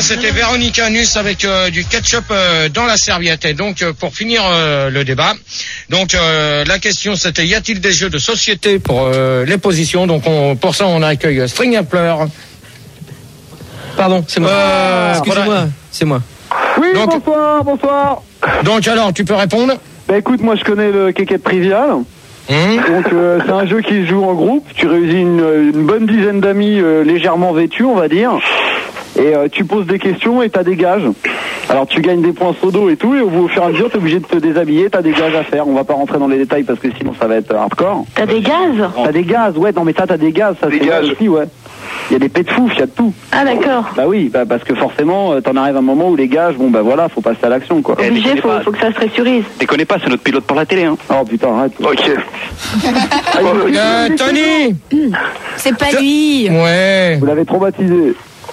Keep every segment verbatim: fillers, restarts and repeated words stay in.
c'était Véronique Anus avec euh, du ketchup euh, dans la serviette. Et donc, euh, pour finir euh, le débat, donc euh, la question c'était y a-t-il des jeux de société pour euh, les positions? Donc, on, pour ça, on accueille String Pleur. Pardon, c'est moi. Euh, Excusez-moi, voilà. c'est moi. Oui, donc, bonsoir, bonsoir. Donc, alors, tu peux répondre? Bah écoute, moi je connais le Kéké Trivial. Mmh. Donc euh, c'est un jeu qui se joue en groupe. Tu réunis une, une bonne dizaine d'amis euh, légèrement vêtus, on va dire. Et euh, tu poses des questions et t'as des gages. Alors tu gagnes des points sodo et tout, et au fur et à mesure t'es obligé de te déshabiller, t'as des gages à faire. On va pas rentrer dans les détails parce que sinon ça va être hardcore. T'as des gaz? T'as des gaz, ouais, non mais ça t'as des gaz, ça Des c'est gages. vrai aussi, ouais. Il y a des pets de fouf, il y a de tout. Ah d'accord. Bah oui, bah, parce que forcément euh, t'en arrives à un moment où les gages, bon bah voilà, faut passer à l'action quoi. Eh, Obligé, déconnez faut, pas. faut que ça se pressurise. Déconnez pas, c'est notre pilote pour la télé, hein. Oh putain, arrête. Ok. Euh, Tony. C'est pas lui. Ouais. Vous l'avez traumatisé.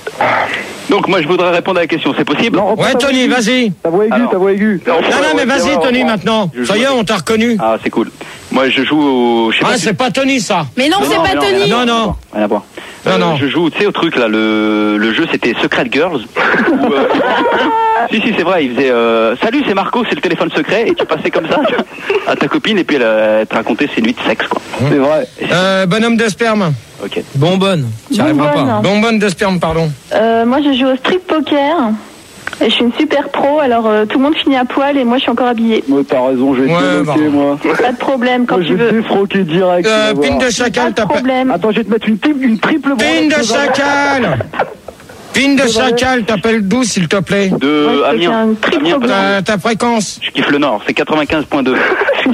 Donc moi je voudrais répondre à la question, c'est possible? Non, reprends Ouais, ta voix Tony, aiguë. vas-y. Ta voix aiguë, Alors. ta voix aiguë. Non, non, mais vas-y, Tony, maintenant. Je Ça y est, joue- on t'a reconnu. Ah, c'est cool. Moi je joue au... Je sais Ah, pas si- c'est pas Tony, ça. Mais non, Non, c'est non, pas mais non, Tony. Non, non. Rien à voir. Non, Euh, non. Je joue, tu sais, au truc là, le, le jeu c'était Secret Girls. Où, euh, si, si, c'est vrai, il faisait euh, salut, c'est Marco, c'est le téléphone secret, et tu passais comme ça à ta copine, et puis elle, euh, elle te racontait ses nuits de sexe, quoi. C'est vrai. Euh, bonhomme de sperme. Ok. Bonbonne. Tu arriveras pas. Bonbonne. Bonbonne de sperme, pardon. Euh, moi je joue au strip poker. Et je suis une super pro, alors euh, tout le monde finit à poil et moi je suis encore habillée. Moi, t'as raison, je vais te Ouais, déloquer, bah. moi. Pas de problème quand Moi, je tu vais te veux. défroquer direct. Euh, tu vas pine voir. de chacal, Pas de t'as pas... problème. Attends, je vais te mettre une, tri- une triple Pine de branlette. chacal. Pine de chacal, t'appelles d'où, s'il te plaît? De Moi, je te fais Amiens. un triple Amiens, blanc. Ta, ta fréquence. je kiffe le Nord, c'est quatre-vingt-quinze point deux.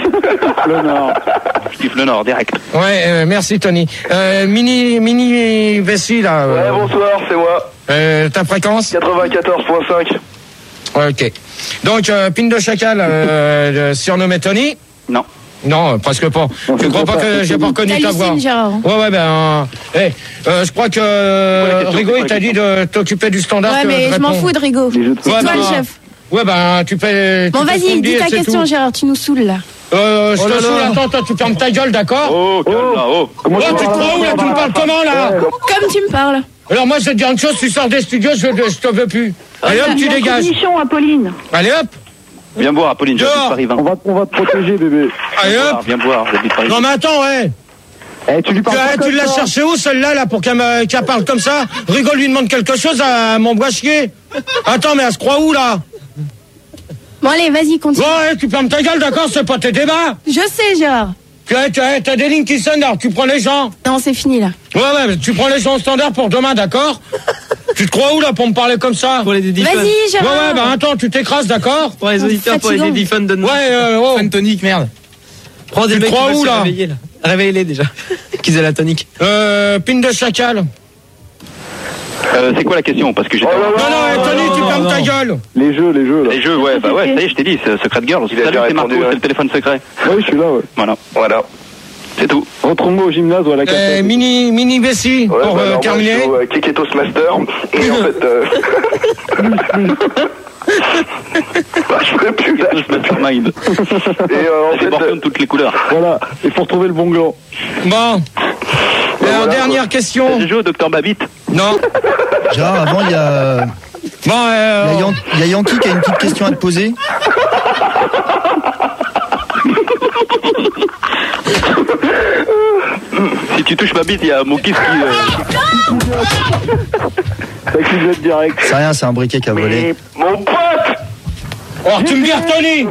Le Nord. Je kiffe le Nord, direct. Ouais, euh, merci, Tony. Euh, mini, mini vessie, là. euh, Ouais, bonsoir, c'est moi. euh, ta fréquence? quatre-vingt-quatorze point cinq. Ouais, ok. Donc, euh, pine de chacal, euh, surnommé Tony? Non. Non, euh, presque pas. Non, Tu c'est crois pas pas ça, que c'est j'ai pas Tony. reconnu ta voix? T'hallucines, Gérard. Ouais, ouais, ben, euh, hey, euh, je crois que euh, la question, Rigo, c'est il quoi t'a la dit de t'occuper du standard. Ouais, que mais je je m'en réponds. fous de Rigo. Les jeux de C'est Ouais, toi bah, le chef. Ouais, ben, tu fais. Bon, tu fais ce qu'on vas-y, te dis dit, ta c'est question, tout. Gérard, tu nous saoules là. Euh, je Oh te là saoule, là. attends, toi, tu fermes ta gueule, d'accord? Oh, calme-toi, oh. Comment Oh, tu te crois où, là? Tu me parles comment, là? Comme tu me parles. Alors, moi, je vais te dire une chose, tu sors des studios, je, je te veux plus. Allez, hop, tu Il y a dégages. condition, Apolline. Allez, hop. Viens boire, Apolline, j'habite Dehors. Paris vingt. On va, on va te protéger, bébé. Allez, Viens boire, hop. Viens boire, j'habite Paris Non, vingt. mais attends, ouais. Eh, tu lui Tu, parles pas tu comme l'as ça. cherché où, celle-là, là, pour qu'elle me- qu'elle parle comme ça? Rigo lui demande quelque chose, elle m'envoie chier. Attends, mais elle se croit où, là? Bon, allez, vas-y, continue. Bon, ouais, tu fermes ta gueule, d'accord? C'est pas tes débats. Je sais, Gérard. Tu as, tu as, t'as des lignes qui sonnent, alors tu prends les gens. Non, c'est fini là. Ouais, ouais, mais tu prends les gens au standard pour demain, d'accord? Tu te crois où, là, pour me parler comme ça? Pour les Daddy Fun. Vas-y, Ouais, Gérard. ouais, bah attends, tu t'écrases, d'accord? Pour les auditeurs, pour les Fatigant. Daddy Fun, donne Ouais, euh, oh. Fun tonique, merde. Prends des Tu te mecs qui crois veulent où, se là réveiller, là. Réveille-les déjà. Qu'ils aient la tonique. Euh, pine de chacal. Euh, c'est quoi la question? Parce que j'ai... Non, non, eh, Tony, tu non, fermes ta non. gueule. Les jeux, les jeux, là. Les jeux, ouais, bah ouais, ça y est, je t'ai dit, c'est Secret Girls. Il a Salut, déjà c'est Marco, répondu, c'est ouais. le téléphone secret. Oui, je suis là, ouais. Voilà, Voilà. c'est tout. Retrouve-moi au gymnase ou à la Euh, cassette. mini, mini vessie, Ouais, pour bah, euh, alors, moi, terminer. je joue, euh, Keketos Master. Et en fait, euh... bah, je ferai plus là. Je me plus mind. Et euh, en C'est fait, Bordeaux euh, de toutes les couleurs. Voilà, il faut retrouver le bon gland. Bon. Alors, voilà, dernière quoi. question. J'ai joué au Docteur Babbitt. Non. Gérard, avant, il y a, Bon, euh, il y a Yan- il y a Yankee qui a une petite question à te poser. Si tu touches ma bite, il y a mon kiff qui... euh, Ça qui jette direct. C'est rien, c'est un briquet qui a volé. mon pote, oh, tu me vires, Tony.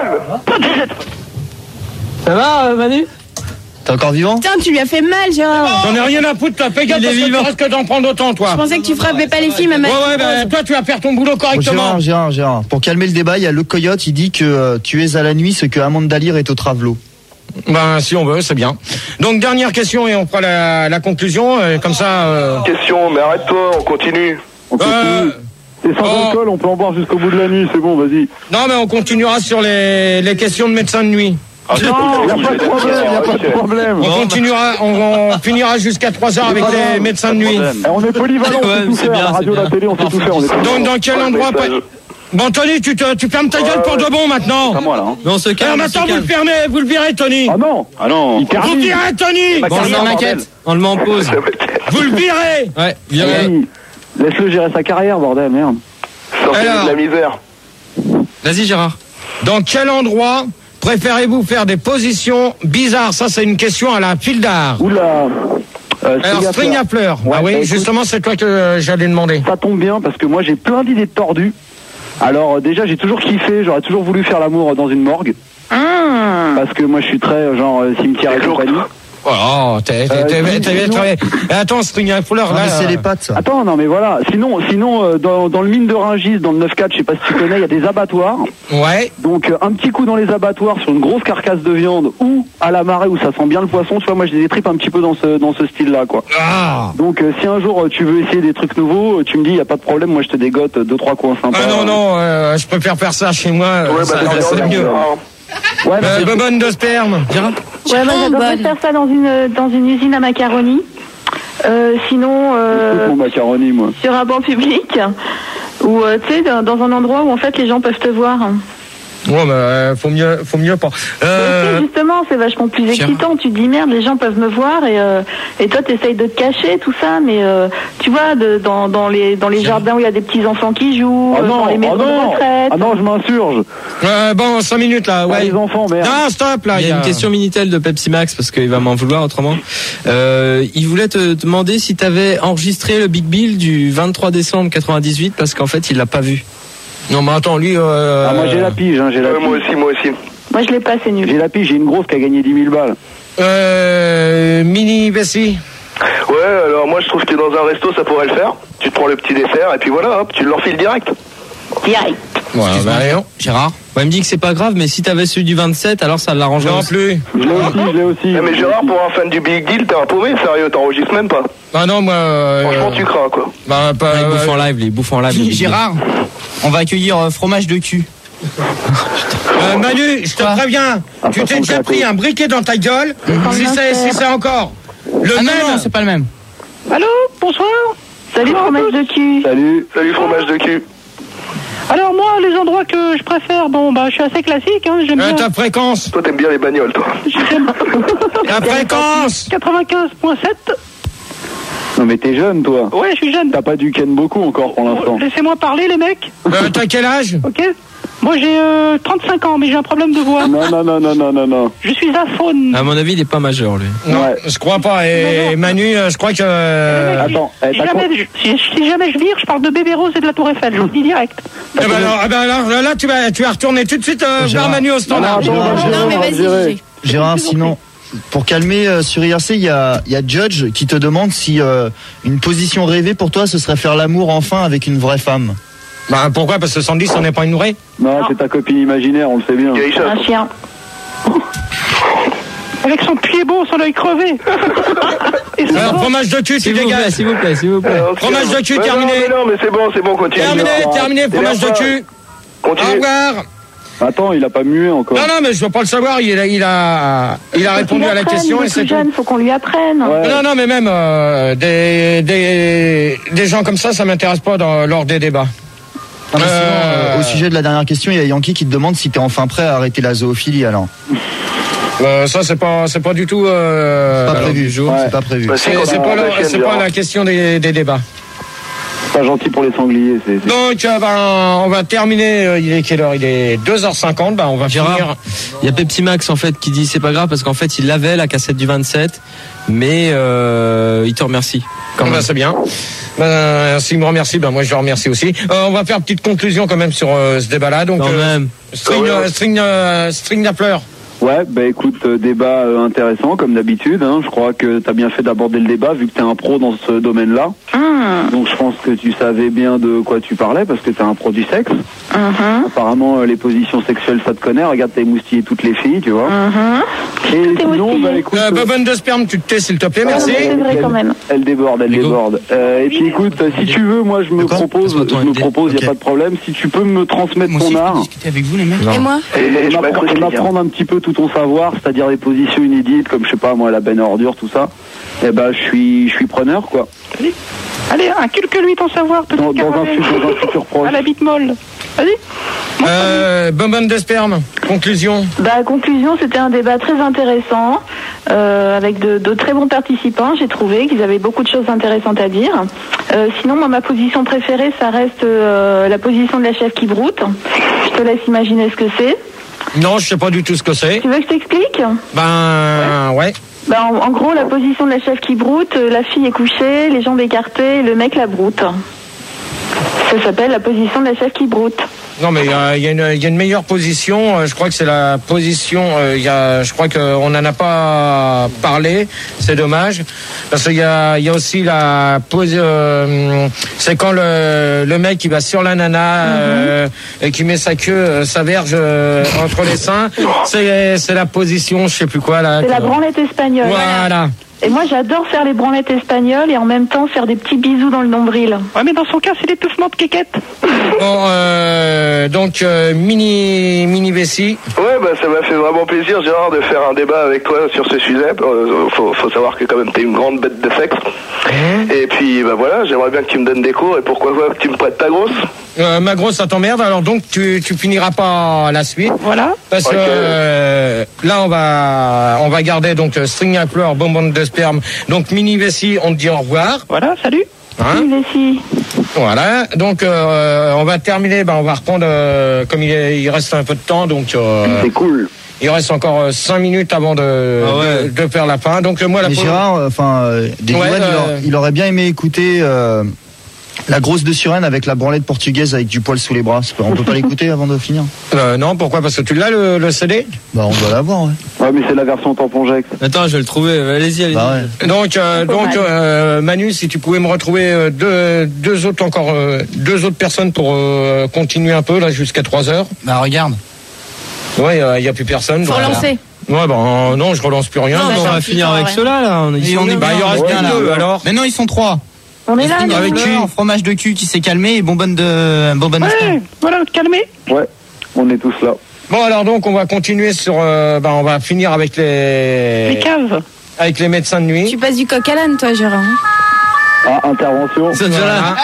Ça va, euh, Manu? T'es encore vivant? Putain, tu lui as fait mal, Gérard. J'en ai rien à foutre, toi. Fais gaffe Il est parce que tu vivant. risques d'en prendre autant, toi. Je pensais que tu frappais pas les filles, même Ouais, avec ouais, une bah, pause. toi, tu vas faire ton boulot Bon, correctement. Gérard, Gérard, Gérard. Pour calmer le débat, il y a le coyote, il dit que euh, tu es à la nuit ce que Amanda Lear est au travelot. Ben, si on veut, c'est bien. Donc, dernière question et on fera la, la conclusion. euh, comme ça. Euh, question, mais arrête-toi, on continue. On continue. euh, Et sans oh. alcool, on peut en boire jusqu'au bout de la nuit, c'est bon, vas-y. non, mais on continuera sur les, les questions de médecins de nuit. Ah, c'est Il cool, n'y a c'est pas de cool, problème, il n'y a pas de problème. On continuera, on, on finira jusqu'à trois heures avec les médecins de nuit. Eh, on est polyvalent, on Ouais, sait tout c'est faire. bien, La radio, c'est la bien. télé, on sait tout faire. On est Donc, dans quel Ouais, endroit message. Bon, Tony, tu, te, tu fermes ta gueule pour de bon maintenant. pas moi, là. Hein. Mais on se Alors calme, on se maintenant, vous le calme. fermez, vous le virez, Tony. Ah non, Ah non. il Vous termine. virez, Tony. Bon, on le met en maquette. On le met en pause. Vous le virez. Ouais, viré. Vas-y. Laisse-le gérer sa carrière, bordel, merde. Sortez Alors. de la misère. Vas-y, Gérard. Dans quel endroit préférez-vous faire des positions bizarres? Ça, c'est une question à la file d'art. Oula. Euh, Alors, string à fleurs. Ouais, ah oui, bah, écoute, justement, c'est toi que euh, j'allais demander. ça tombe bien parce que moi j'ai plein d'idées tordues. Alors euh, déjà j'ai toujours kiffé, j'aurais toujours voulu faire l'amour dans une morgue. Parce que moi je suis très euh, genre euh, cimetière et compagnie. Oh, t'es, t'es, Euh, t'es, t'es, t'es, sinon- t'es- t'es- Attends, string à fleurs, Non, là. mais c'est euh, les pattes, ça. Attends, non mais voilà. Sinon, sinon euh, dans, dans le mine de Rungis, dans le neuf quatre, je sais pas si tu connais, il y a des abattoirs. Ouais. Donc euh, un petit coup dans les abattoirs sur une grosse carcasse de viande ou à la marée où ça sent bien le poisson. Tu vois, moi j'ai des tripes un petit peu dans ce dans ce style-là, quoi. Ah. Donc euh, si un jour euh, tu veux essayer des trucs nouveaux, euh, tu me dis, y a pas de problème, moi je te dégote euh, deux trois coins sympas. Ah non, non, euh, je préfère faire ça chez moi. euh, Ouais, ça, bah, c'est c'est mieux. Ouais, mais Euh, c'est- bonbonne de sperme. Gérard. Ouais, moi j'adorerais bonne. faire ça dans une, dans une usine à macaroni. Euh, sinon, c'est euh, mon macaroni, moi. sur un banc public, ou euh, tu sais, dans, dans un endroit où en fait les gens peuvent te voir. Ouais, mais euh, faut mieux, faut mieux pas. Euh, Et justement, c'est vachement plus excitant. Tu te dis merde, les gens peuvent me voir et euh, et toi t'essayes de te cacher tout ça, mais euh, tu vois, de, dans dans les dans les jardins où il y a des petits enfants qui jouent, Ah euh, non, dans les ah maisons de non, retraite. ah non, je m'insurge. euh, bon, cinq minutes là, Pas ouais. les enfants, merde. Non, stop là. Il y a une question Minitel de Pepsi Max parce qu'il va m'en vouloir autrement. Euh, il voulait te demander si tu avais enregistré le Big Bill du vingt-trois décembre quatre-vingt-dix-huit parce qu'en fait il l'a pas vu. Non, mais attends, lui. Euh... Ah, moi j'ai la pige, hein, j'ai la Ouais, moi pige. aussi, moi aussi. Moi je l'ai pas, c'est J'ai nul. la pige, j'ai une grosse qui a gagné dix mille balles. Euh, mini Bessie. Ouais, alors moi je trouve que dans un resto ça pourrait le faire. Tu te prends le petit dessert et puis voilà, hop, tu leur files direct. Direct. Ouais, bah, non. Gérard. Ouais, il me dit que c'est pas grave, mais si t'avais celui du vingt-sept, alors ça l'arrangerait. Non aussi. plus. Je l'ai aussi, je l'ai aussi. Eh, mais Gérard, pour un fan du Big Deal, t'es un paumé, sérieux, t'enregistres même pas. Ah non, moi. Euh, Franchement, tu crains quoi. Bah, pas. Ouais, il euh, bouffe en live, les bouffe en live. le Big Bill. Gérard, on va accueillir euh, fromage de cul. euh, Manu, je te Quoi préviens. Ah, tu ça t'es sent déjà le pris gâteau. un briquet dans ta gueule. Si c'est, si c'est encore le Ah non, même. non, c'est pas le même. Allô, bonsoir. Salut fromage de cul. Salut. Salut fromage de cul. Alors moi, les endroits que je préfère, bon bah je suis assez classique, hein, j'aime Euh, bien ta fréquence. Toi t'aimes bien les bagnoles toi. j'aime Ta fréquence. quatre-vingt-quinze virgule sept. Non mais t'es jeune toi. Ouais, je suis jeune. T'as pas du ken beaucoup encore pour l'instant. Laissez-moi parler les mecs, Euh, t'as quel âge? ok? Moi j'ai euh, trente-cinq ans, mais j'ai un problème de voix. Non, non, non, non, non, non, non. Je suis aphone. À mon avis, il est pas majeur lui. Non, Ouais. je crois pas. Et Manu, euh, je crois que. euh, Attends, eh, Si t'as jamais, quoi je, si, si jamais je vire, je parle de Bébé Rose et de la Tour Eiffel, je vous le dis direct. Eh ben alors, eh ben alors, là, tu vas, tu vas retourner tout de suite euh, vers Gérard. Manu au standard. Non, non, Gérard, non, Non, mais on va vas-y, gérer. Gégé. Gérard, sinon, pour calmer euh, sur I R C, il y a, il y a Judge qui te demande si euh, une position rêvée pour toi, ce serait faire l'amour enfin avec une vraie femme. Bah, pourquoi? Parce que cent dix, on n'est pas une vraie. Non, c'est ta copine imaginaire, on le sait bien. Gaïcha. Un chien. Avec son pied beau, son œil crevé. Et son Alors, ventre. fromage de cul, tu S'il vous plaît, dégages. s'il vous plaît, s'il vous plaît. Alors, Fromage de cul, Ouais, terminé. Non, mais non, mais c'est bon, c'est bon, continue. Terminé, terminé, fromage de cul. Au Continue. revoir. Attends, il a pas mué encore. Non, non, mais je veux pas le savoir. Il a, il a, il a Faut répondu qu'il à la apprenne, question il est et c'est plus tout. jeune, faut qu'on lui apprenne. Ouais. Non, non, mais même euh, des, des, des gens comme ça, ça m'intéresse pas dans, lors des débats. Non, mais sinon, Euh, euh, au sujet de la dernière question, il y a Yankee qui te demande si t'es enfin prêt à arrêter la zoophilie alors. Euh, ça, c'est pas, c'est pas du tout. Euh, Pas prévu, alors, Ouais. c'est pas prévu. Bah, C'est, quand c'est on pas, a la, la chienne, c'est pas Gérard. la question des, des débats. Pas gentil pour les sangliers. C'est, c'est- Donc, euh, ben, on va terminer. euh, Il est quelle heure? Il est deux heures cinquante. Ben, on va Gérard. finir. Il y a Pepsi Max en fait qui dit c'est pas grave parce qu'en fait il avait la cassette du vingt-sept, mais euh, il te remercie. Quand Ben, même. c'est bien. Ben, s'il me remercie, ben moi je le remercie aussi. Euh, on va faire une petite conclusion quand même sur euh, ce débat-là. Donc, Quand euh, même. string, euh, string, euh, string la fleur. Ouais, bah écoute, euh, débat euh, intéressant comme d'habitude. Hein. Je crois que t'as bien fait d'aborder le débat vu que t'es un pro dans ce domaine-là. Hum, Donc je pense que tu savais bien de quoi tu parlais parce que t'es un pro du sexe. hum, Apparemment euh, les positions sexuelles ça te connaît. Regarde, t'as émoustillé toutes les filles, tu vois. hum. Et Tout est sinon, moustillé. bah écoute, Euh, euh, bobonne de sperme, tu te tais s'il te plaît, merci. C'est vrai quand même. elle déborde, elle Lego. déborde. Euh, et puis écoute, euh, si tu veux, moi je me D'accord. propose, Passe-moi ton je me M D. propose, y Ok. a pas de problème. Si tu peux me transmettre ton art. discuter avec vous les mecs. Non. Et moi? Et, Et je m'appre- m'accroche, et les gars. m'apprendre un petit peu tout ton savoir, c'est-à-dire les positions inédites, comme je sais pas moi la benne à ordures, tout ça. Et ben je suis, je suis preneur quoi. Allez, allez, inculque-lui ton savoir, petit Dans, dans un, Carolet. futur, dans un futur proche. À la bite molle. Vas-y. Euh, bonbonne de sperme, conclusion. Bah, conclusion, c'était un débat très intéressant. euh, avec de, de très bons participants. J'ai trouvé qu'ils avaient beaucoup de choses intéressantes à dire. Euh, sinon, moi, ma position préférée, ça reste euh, la position de la chef qui broute. Je te laisse imaginer ce que c'est. Non, je sais pas du tout ce que c'est. Tu veux que je t'explique? Ben, ouais. ouais. Ben, en, en gros, la position de la chef qui broute, euh, la fille est couchée, les jambes écartées, le mec la broute. Ça s'appelle la position de la chef qui broute. Non, mais il y a, y, a y a une meilleure position. Euh, je crois que c'est la position. Euh, y a, je crois qu'on n'en a pas parlé. C'est dommage parce qu'il y a, y a aussi la pose. Euh, c'est quand le, le mec qui va sur la nana euh, mm-hmm. et qui met sa queue, euh, sa verge euh, entre les seins. C'est, c'est la position. Je sais plus quoi là. C'est la branlette espagnole. Voilà. Et moi, j'adore faire les branlettes espagnoles et en même temps faire des petits bisous dans le nombril. Ouais, mais dans son cas, c'est l'étouffement de quéquette. Bon, euh, donc, euh, mini, mini vessie. Ouais, bah, ça m'a fait vraiment plaisir, Gérard, de faire un débat avec toi sur ce sujet. Euh, faut, faut savoir que quand même, t'es une grande bête de sexe. Mmh. Et puis, bah voilà, j'aimerais bien que tu me donnes des cours et pourquoi pas que tu me prêtes ta grosse. Euh, ma grosse, ça t'emmerde, alors donc tu, tu finiras pas la suite. Voilà. Parce okay. que euh, là, on va, on va garder donc string à pleurs, bonbonne de sperme. Donc, mini vessie, on te dit au revoir. Voilà, salut. Hein mini vessie. Voilà, donc euh, on va terminer, bah, on va reprendre, euh, comme il, est, il reste un peu de temps, donc... Euh, c'est cool. Il reste encore cinq minutes avant de, ah ouais. de, de faire la fin. Donc, moi, la Mais Gérard, enfin, euh, des ouais, nouvelles, euh... il, il aurait bien aimé écouter... Euh... La grosse de Suresnes avec la branlette portugaise avec du poil sous les bras. On peut pas l'écouter avant de finir? euh, Non, pourquoi? Parce que tu l'as le, le C D? Bah on doit l'avoir, ouais. Ouais, mais c'est la version tamponjex. Attends, je vais le trouver. Allez-y, allez-y. Bah ouais. Donc, euh, donc euh, Manu, si tu pouvais me retrouver deux, deux autres encore, euh, deux autres personnes pour euh, continuer un peu là jusqu'à trois heures. Bah regarde. Ouais, il euh, y a plus personne. Faut relancer. Ouais, bah euh, non, je relance plus rien. Non, bah, on va finir avec ceux-là, là. On est, on est bah, il y reste bien deux, alors. Mais non, ils sont trois. On est là, avec fleur, fromage de cul qui s'est calmé et bonbonne de bonbonne. Ouais, voilà, calmé. Ouais, on est tous là. Bon, alors donc on va continuer sur, euh, bah on va finir avec les. Les caves. Avec les médecins de nuit. Tu passes du coq à l'âne, toi, Gérard. Ah, intervention. C'est déjà là.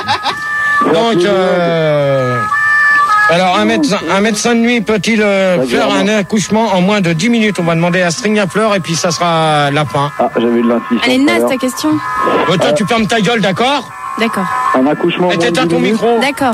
Donc, euh, alors un médecin, un médecin de nuit peut-il euh, faire un accouchement en moins de dix minutes? On va demander à String à pleurs et puis ça sera la fin. Ah, j'avais de l'intuition. Elle est naze ta question. Bon, toi, euh... tu fermes ta gueule, d'accord? D'accord. Un accouchement en moins de dix ton minutes. micro. D'accord.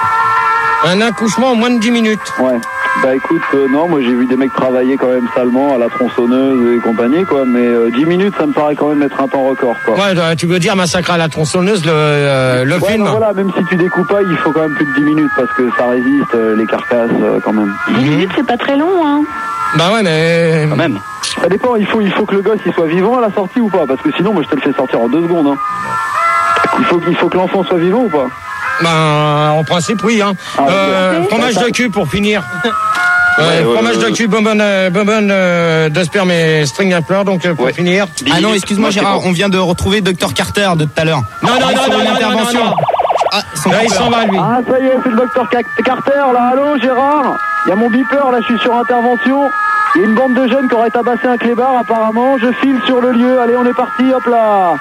Un accouchement en moins de dix minutes. Ouais. Bah écoute, euh, non, moi j'ai vu des mecs travailler quand même salement à la tronçonneuse et compagnie, quoi, mais euh, dix minutes ça me paraît quand même être un temps record, quoi. Ouais, tu veux dire massacre à la tronçonneuse, le, euh, le ouais, film non, voilà, même si tu découpes pas, il faut quand même plus de dix minutes parce que ça résiste, euh, les carcasses, euh, quand même. dix minutes c'est pas très long, hein. Bah ouais, mais... Quand même. Ça dépend, il faut, il faut que le gosse il soit vivant à la sortie ou pas, parce que sinon moi je te le fais sortir en deux secondes, hein. Il faut, il faut que l'enfant soit vivant ou pas? Bah, en principe, oui, hein. Ah, euh, okay. Fromage de cul pour finir. Ouais, ouais, fromage ouais, de cul, bonbonne, euh, bonbonne euh, de sperme et string à pleurs, donc euh, pour ouais. finir. Ah non, excuse-moi Gérard, on vient de retrouver docteur Carter de tout à l'heure. Non, non, non, non, non, intervention. Non, non. Ah, là, il s'en va, lui. Ah, ça y est, c'est le docteur Carter, là. Allô, Gérard? Il y a mon beeper, là, je suis sur intervention. Il y a une bande de jeunes qui auraient tabassé un clébard, apparemment. Je file sur le lieu. Allez, on est parti, hop là.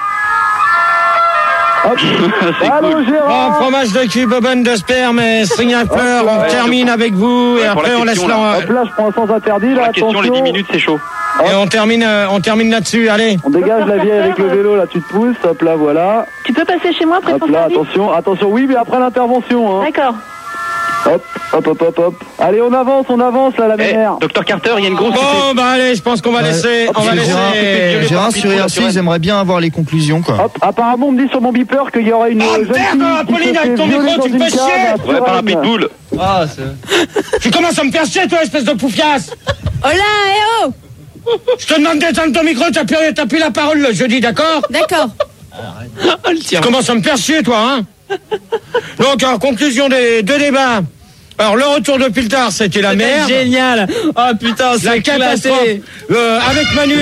Hop. Allô, cool. Gérard. Bon, fromage de cul, bonbonne de sperme et string à pleurs, on ouais, termine avec vous, ouais, et après la on laisse question, là. Hop là, je prends un sens interdit, là, La attention. question, les dix minutes, c'est chaud. Et on termine, euh, on termine là-dessus, allez. On dégage la vieille avec le vélo, là, tu te pousses, hop là, voilà. Tu peux passer chez moi après Hop ton là, service? attention, attention, oui, mais après l'intervention, hein. D'accord. Hop, hop, hop, hop, hop. Allez, on avance, on avance, là, la Eh, mère. docteur Carter, il y a une grosse... Bon, bah allez, je pense qu'on va Ouais. laisser, on va Gérard, laisser. Gérard sur I R C, j'aimerais bien avoir les conclusions, quoi. Hop, apparemment, on me dit sur mon beeper qu'il y aura une Oh, jeune merde, fille qui Apolline, se avec fait ton violer micro, dans tu me une fais cave chier. à Ouais, par un Suresnes. pitbull. Ah, c'est... Tu commences à me faire chier, toi, espèce de poufiasse. Oh là, eh oh. Je te demande d'éteindre ton micro, t'as plus, t'as plus la parole le jeudi, d'accord? D'accord. Oh, le tien. Tu commences à me faire chier, toi, hein? Donc, en conclusion des deux débats. Alors, le retour de Piltard, c'était la merde. Génial. Oh putain, La c'est catastrophe. éclaté. Euh, avec Manu.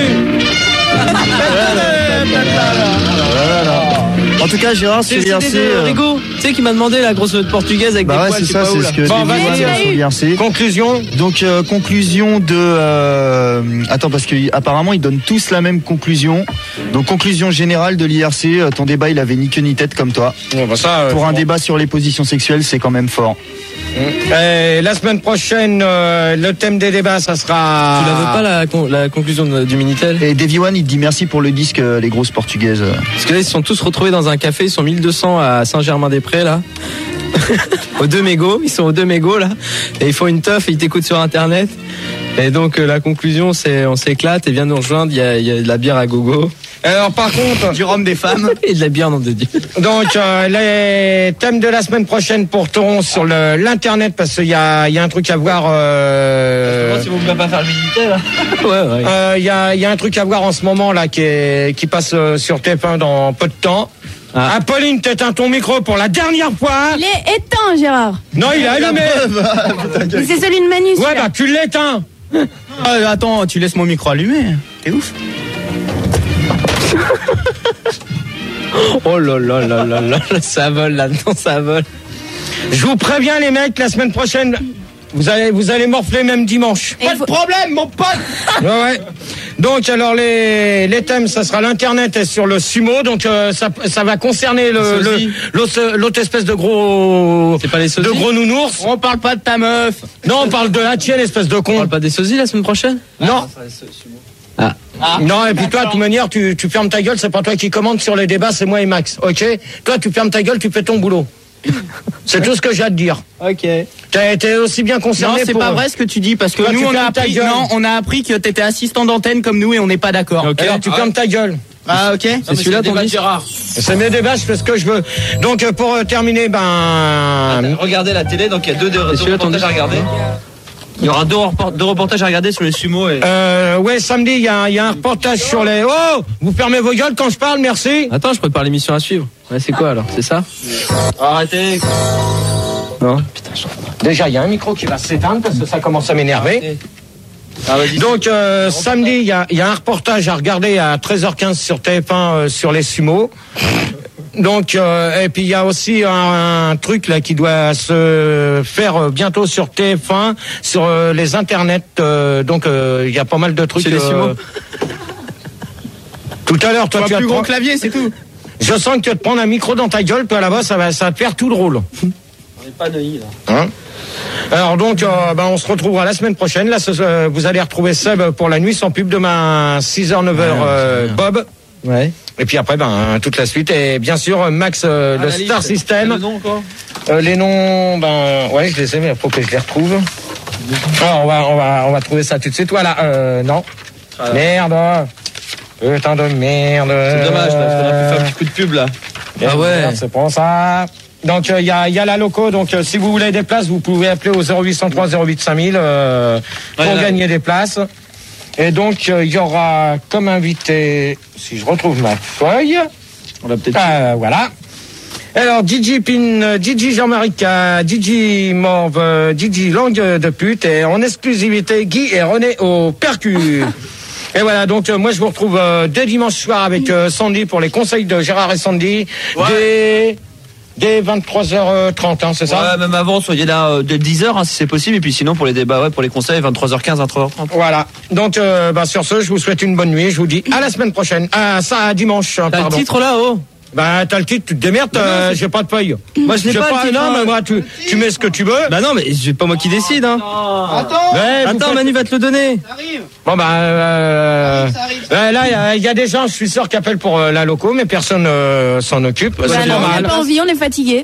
En tout cas, Gérard sur C'est I R l'idée C. de euh, Rigo, tu sais qui m'a demandé la grosse portugaise avec Bah des ouais, poils, c'est je sais ça, pas où, c'est là. ce que Bon, les vas-y, Lillois vas-y. sur I R C. Conclusion. Donc euh, conclusion de euh, attends parce que apparemment ils donnent tous la même conclusion. Donc conclusion générale de l'I R C, euh, ton débat il avait ni queue ni tête comme toi. Bon, bah ça, euh, Pour un bon. débat sur les positions sexuelles, c'est quand même fort. Et la semaine prochaine, euh, le thème des débats, ça sera... Tu la veux pas la, con- la conclusion de- du Minitel? Et Davy One, il te dit merci pour le disque, euh, les grosses portugaises. Parce que là, ils se sont tous retrouvés dans un café, ils sont mille deux cents à Saint-Germain-des-Prés, là. Aux deux mégots, ils sont aux deux mégots, là. Et ils font une teuf et ils t'écoutent sur Internet. Et donc, euh, la conclusion, c'est on s'éclate et viens nous rejoindre, il y a, il y a de la bière à gogo. Alors par contre, Du rhum des femmes. Et de la bière, nom de Dieu. donc euh, les thèmes de la semaine prochaine porteront sur le, l'internet parce qu'il y a, il y a un truc à voir. Euh, Si vous ne pouvez pas faire le Minitel, là. Ouais, ouais. euh, Il y a, il y a un truc à voir en ce moment là qui, est, qui passe euh, sur T F un dans peu de temps. Ah. Apolline, t'éteins ton micro pour la dernière fois. Il est éteint, Gérard. Non, il est allumé. Mais c'est celui de Manu. Ouais, celui-là. bah tu l'éteins. Ah, attends, tu laisses mon micro allumé. T'es ouf. Oh là là là là là, ça vole là-dedans, ça vole. Je vous préviens les mecs, la semaine prochaine, vous allez, vous allez morfler même dimanche. Et il faut- problème, mon pote. Ouais, ouais. Donc alors les, les thèmes, ça sera l'internet et sur le sumo. Donc euh, ça, ça va concerner le, Les le sosies. l'autre, l'autre espèce de gros, C'est pas les de sosies? gros nounours. On parle pas de ta meuf. Non, on parle de la tienne, espèce de On con. parle pas des sosies la semaine prochaine? Non. Ah. Non, et puis toi, de toute manière, tu, tu fermes ta gueule, c'est pas toi qui commande sur les débats, c'est moi et Max, ok? Toi, tu fermes ta gueule, tu fais ton boulot. C'est tout ce que j'ai à te dire. Ok. T'as été aussi bien Non, concerné c'est pour... pas vrai ce que tu dis parce que Toi, nous tu on a fermes ta appris gueule. non, on a appris que t'étais assistant d'antenne comme nous et on n'est pas d'accord. Ok. Alors, tu fermes ta gueule. Ah OK. C'est celui-là ton disque? C'est mes débats, je fais ce que je veux. Donc, euh, pour euh, terminer, ben... Regardez la télé, donc il y a deux, deux, C'est deux celui-là ton reportages à disque? regarder. Il y aura deux, report- deux reportages à regarder sur les sumo et... Euh, ouais, samedi, il y a, il y a un reportage sur les... Oh, vous fermez vos gueules quand je parle, merci. Attends, je prépare l'émission à suivre. Ouais, c'est quoi alors? C'est ça? Arrêtez. Non. Déjà, il y a un micro qui va s'éteindre parce que ça commence à m'énerver. Ah, vas-y. Donc, euh, samedi, il y a, il y a un reportage à regarder à treize heures quinze sur T F un euh, sur les sumos. Donc, euh, et puis il y a aussi un, un truc là qui doit se faire euh, bientôt sur T F un, sur euh, les internets. euh, donc, euh, il y a pas mal de trucs. C'est les sumos. Tout à l'heure, toi, Toi tu as plus gros clavier, c'est tout. Je sens que tu vas te prendre un micro dans ta gueule, puis là-bas, ça va, ça va te faire tout le rôle. On n'est pas neuillis là. Hein? Alors donc, euh, ben, on se retrouvera la semaine prochaine. Là, ce- euh, vous allez retrouver Seb pour la nuit sans pub demain six heures neuf heures euh, Bob. Ouais. Et puis après, ben toute la suite. Et bien sûr, Max, euh, le Star System. Le nom encore. Euh, les noms, ben ouais, je les ai, mais il faut que je les retrouve. Alors, on va, on va, on va trouver ça tout de suite. Voilà. Euh, non. Merde. Putain de merde. C'est dommage, là, parce qu'on aurait pu faire un petit coup de pub là. Ah ouais. Merde, c'est pour ça. Donc il euh, y, a, y a la loco, donc euh, si vous voulez des places, vous pouvez appeler au zéro huit cent trois zéro huit cinq mille euh, pour Ouais, ouais. gagner des places. Et donc il euh, y aura comme invité, si je retrouve ma feuille, On l'a peut-être. euh, voilà. Alors D J Pin, euh, D J Jean-Marie K, D J Morve, euh, D J Langue de pute et en exclusivité Guy et René au percu. Et voilà, donc euh, moi je vous retrouve euh, dès dimanche soir avec euh, Sandy pour les conseils de Gérard et Sandy. Dès, dès vingt-trois heures trente, hein, c'est ça? Ouais, même avant, soyez là euh, dès dix heures hein, si c'est possible. Et puis sinon, pour les débats, ouais, pour les conseils, vingt-trois heures quinze, vingt-trois heures trente. Voilà. Donc euh, bah, sur ce, je vous souhaite une bonne nuit. Je vous dis à la semaine prochaine. Ah, ça, à dimanche. T'as pardon. le titre là-haut? Bah t'as le titre, tu te démerdes, euh, j'ai pas de feuille. Moi je l'ai J'ai pas, le titre, non, hein. mais moi tu, tu mets ce que tu veux. Bah non, mais c'est pas moi qui décide, hein. Ouais, vous Attends, faites- Manu va te le donner. Bon bah euh, euh, là il y a- il y, a des gens, je suis sûr, qui appellent pour euh, la loco, mais personne euh, s'en occupe. Bah C'est non, on n'a normal. pas envie, on est fatigué.